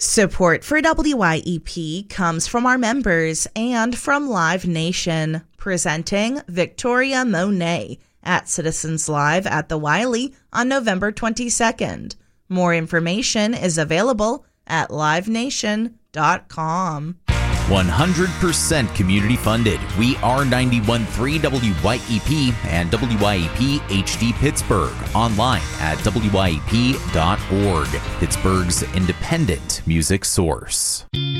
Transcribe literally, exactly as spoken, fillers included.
Support for W Y E P comes from our members and from Live Nation, presenting Victoria Monet at Citizens Live at the Wiley on November twenty-second. More information is available at live nation dot com. one hundred percent community funded. We are ninety-one point three W Y E P and W Y E P H D Pittsburgh. Online at W Y E P dot org. Pittsburgh's independent music source.